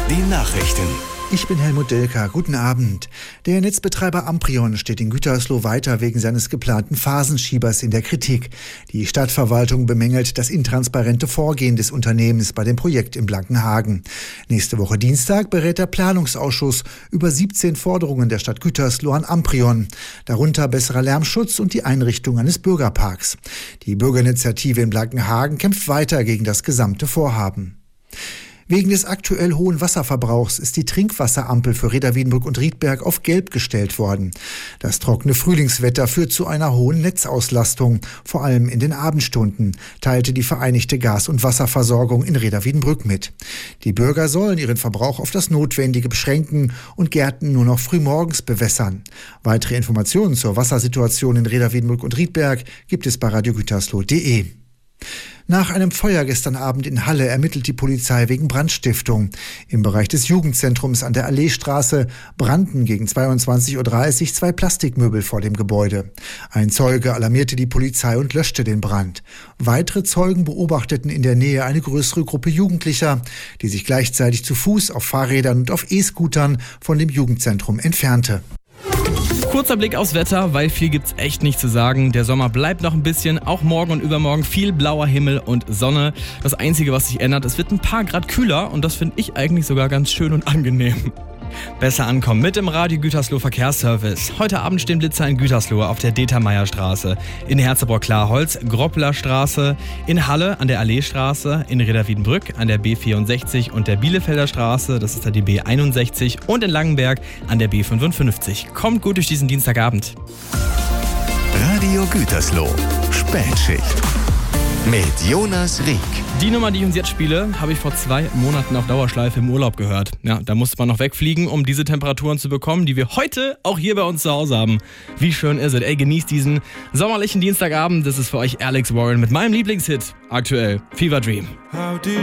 Die Nachrichten. Ich bin Helmut Delka. Guten Abend. Der Netzbetreiber Amprion steht in Gütersloh weiter wegen seines geplanten Phasenschiebers in der Kritik. Die Stadtverwaltung bemängelt das intransparente Vorgehen des Unternehmens bei dem Projekt in Blankenhagen. Nächste Woche Dienstag berät der Planungsausschuss über 17 Forderungen der Stadt Gütersloh an Amprion. Darunter besserer Lärmschutz und die Einrichtung eines Bürgerparks. Die Bürgerinitiative in Blankenhagen kämpft weiter gegen das gesamte Vorhaben. Wegen des aktuell hohen Wasserverbrauchs ist die Trinkwasserampel für Reda-Wiedenbrück und Riedberg auf Gelb gestellt worden. Das trockene Frühlingswetter führt zu einer hohen Netzauslastung, vor allem in den Abendstunden, teilte die Vereinigte Gas- und Wasserversorgung in Reda-Wiedenbrück mit. Die Bürger sollen ihren Verbrauch auf das Notwendige beschränken und Gärten nur noch frühmorgens bewässern. Weitere Informationen zur Wassersituation in Reda-Wiedenbrück und Riedberg gibt es bei radiogütersloh.de. Nach einem Feuer gestern Abend in Halle ermittelt die Polizei wegen Brandstiftung. Im Bereich des Jugendzentrums an der Alleestraße brannten gegen 22:30 Uhr 2 Plastikmöbel vor dem Gebäude. Ein Zeuge alarmierte die Polizei und löschte den Brand. Weitere Zeugen beobachteten in der Nähe eine größere Gruppe Jugendlicher, die sich gleichzeitig zu Fuß, auf Fahrrädern und auf E-Scootern von dem Jugendzentrum entfernte. Kurzer Blick aufs Wetter, weil viel gibt's echt nicht zu sagen. Der Sommer bleibt noch ein bisschen, auch morgen und übermorgen viel blauer Himmel und Sonne. Das Einzige, was sich ändert, es wird ein paar Grad kühler und das finde ich eigentlich sogar ganz schön und angenehm. Besser ankommen mit dem Radio Gütersloh Verkehrsservice. Heute Abend stehen Blitzer in Gütersloh auf der Deta-Meyer-Straße, in Herzebrock-Klarholz, Groppler-Straße, in Halle an der Alleestraße, in Reda-Wiedenbrück an der B64 und der Bielefelder Straße, das ist die B61, und in Langenberg an der B55. Kommt gut durch diesen Dienstagabend. Radio Gütersloh. Spätschicht. Mit Jonas Rieck. Die Nummer, die ich uns jetzt spiele, habe ich vor 2 Monaten auf Dauerschleife im Urlaub gehört. Ja, da musste man noch wegfliegen, um diese Temperaturen zu bekommen, die wir heute auch hier bei uns zu Hause haben. Wie schön ist es? Ey, genießt diesen sommerlichen Dienstagabend. Das ist für euch Alex Warren mit meinem Lieblingshit aktuell, Fever Dream.